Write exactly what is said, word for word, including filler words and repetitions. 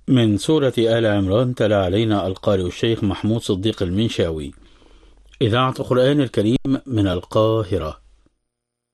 من سورة آل عمران تلا علينا القارئ الشيخ محمود صديق المنشاوي. إذاعة القرآن الكريم من القاهرة.